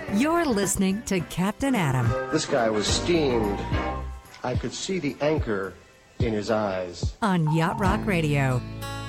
You're listening to Captain Adam This guy was steamed. I could see the anchor in his eyes. on Yacht Rock Radio.